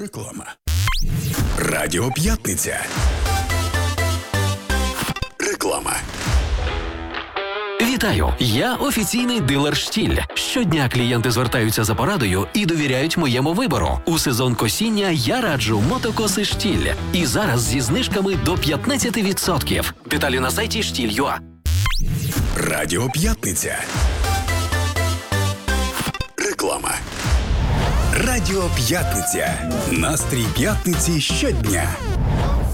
Реклама. Радіо П'ятниця. Реклама. Вітаю! Я офіційний дилер «Штіль». Щодня клієнти звертаються за порадою і довіряють моєму вибору. У сезон косіння я раджу мотокоси «Штіль». І зараз зі знижками до 15%. Деталі на сайті штіль.ua. Радіо П'ятниця. Реклама. Радіо П'ятниця. Настрій п'ятниці щодня.